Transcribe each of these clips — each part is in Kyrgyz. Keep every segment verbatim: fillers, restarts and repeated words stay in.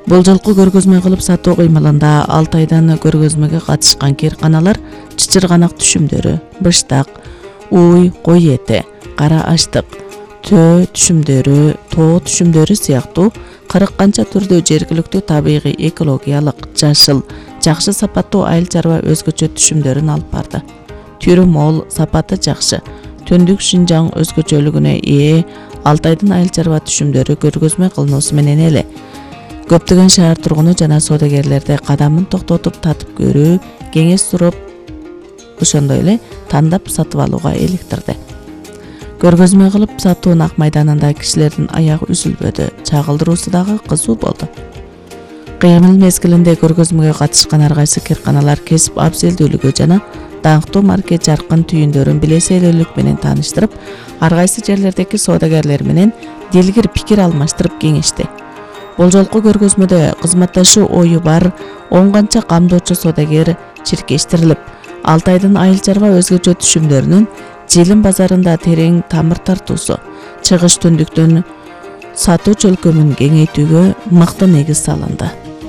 Бул жолку көргөзмө кылып сатуу кыймылында алты айдан көргөзмөгө катышкан кирканалар чычырганак түшүмдөрү, быштак, уй, кой эти, кара аштык, төө түшүмдөрү, тоо түшүмдөрү сыяктуу кырк канча түрдүү жергиликтүү табигый, экологиялык, жашыл, жакшы сапаттуу айыл чарба өзгөчө түшүмдөрүн алып барды. Түрү мол, сапаты жакшы, Түндүк Шинжаң өзгөчөлүгүнө ээ алты айдын айыл чарба түшүмдөрү көргөзмө кылынуусу менен эле көптөгөн шаар тургуну жана соодагерлерди кадамын токтотуп татып көрүү, кеңеш сурап, ошондой эле тандап сатып алууга иликтирди. Көргөзмө кылып сатуунун ак майданында кишилердин аягы үзүлбөдү, чагылдыруусу дагы кызуу болду. Кыймыл мезгилинде көргөзмөгө катышкан ар кайсы кирканалар кесип абзелдүүлүгү жана даңктуу марке жаркын түйүндөрүн билесейлүүлүк менен тааныштырып, ар кайсы жерлердеги соодагерлер менен дилгир пикир алмаштырып кеңешти. Бул жолку көргөзмөдө кызматташуу ою бар он канча камдоочу соодагер чиркештирилип, алты айдын айыл чарба өзгөчө түшүмдөрүнүн Жилим базарында терең тамыр тартуусу, чыгыш түндүктөн сатуу чөлкөмүн кеңейтүүгө мыкты негиз салынды.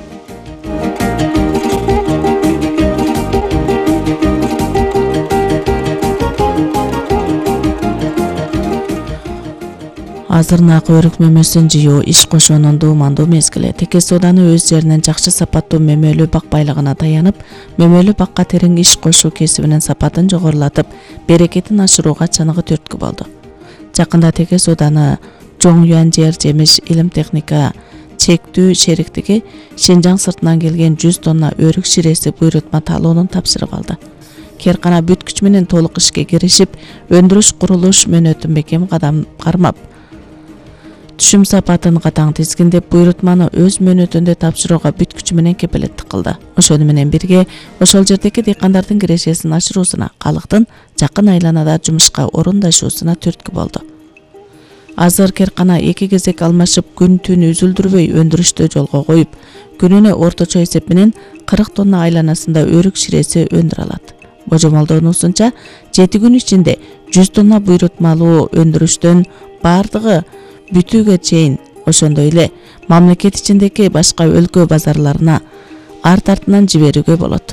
Азырнаак өрүк мөмөсүн жыйуу иш кошуунун дуумандуу мезгили. Теке сооданы өз жеринен жакшы сапаттуу мөмөлүү бак байлыгына таянып, мөмөлүү бакка терең иш кошуу кесибинин сапатын жогорулатып, берекетин ашырууга чыныгы түрткү болду. Жакында теке сооданы Жоң Юан жер жемиш илим техника чектүү шериктиги Шинжаң сыртынан келген жүз тонна өрүк ширеси буйрутма талоонун тапшырып алды. Керкана бүт күч менен толук ишке киришип, өндүрүш курулуш мөөнөтүн бекем кадам кармап, түшүм сапатын катаң тизгиндеп, буйрутманы өз мөөнөтүндө тапшырууга бүт күчү менен кепилеттик кылды. Ошону менен бирге ошол жердеги дыйкандардын кирешесин ашыруусуна, калктын жакын айланада жумушка орундашуусуна түрткү болду. Азыр керкана эки кезек алмашып, күн-түн үзүлдүрбөй өндүрүштү жолго коюп, күнүнө орточо эсеп менен кырк тонна айланасында өрүк ширеси өндүрө алат. Божомолдонуусунча, жети күн ичинде жүз тонна буйрутмалуу өндүрүштөн бардыгы бүтүүгө чейин, ошондой эле мамлекет ичиндеги башка өлкө базарларына арт артынан жиберүүгө болот.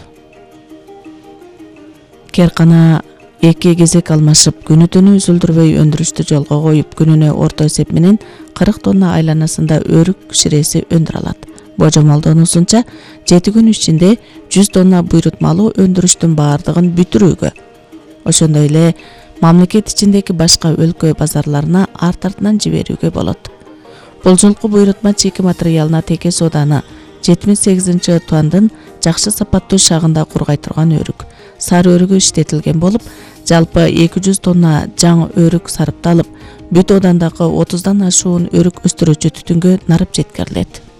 Керкана эки кезек алмашып, күнү-түнү үзүлдүрбөй өндүрүштү жолго коюп, күнүнө орто эсеп менен кырк тонна айланасында өрүк ширеси өндүрө алат. Божомолдонуусунча, жети күн ичинде жүз тонна буйрутмалуу өндүрүштүн бардыгын бүтүрүүгө, ошондой эле мамлекет ичиндеги башка өлкө базарларына арт артынан жиберүүгө болот. Бул жолку буйрутма чийки материалына теке сооданы жетимиш сегизинчи туандын жакшы сапаттуу шагында кургай турган өрүк, сары өрүгү иштетилген болуп, жалпы эки жүз тонна жаң өрүк сарыпталып, бүт оодандагы отуздан ашуун өрүк өстүрүүчү түтүнгө нарып жеткирилет.